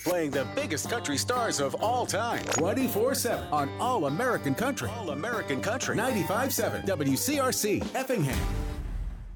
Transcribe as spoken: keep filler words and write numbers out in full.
playing the biggest country stars of all time. twenty-four seven on All American Country. All American Country. ninety-five point seven W C R C, Effingham.